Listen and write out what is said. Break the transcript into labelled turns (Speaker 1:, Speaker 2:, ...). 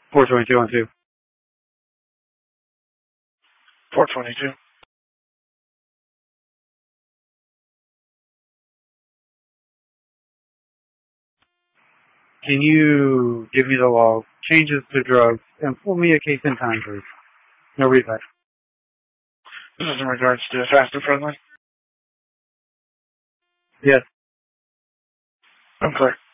Speaker 1: 422 on 2.
Speaker 2: 422.
Speaker 1: Can you give me the log? Changes to drugs, and pull me a case in time, please. No replay.
Speaker 2: This is in regards to Fast and Friendly?
Speaker 1: Yes.
Speaker 2: I'm clear.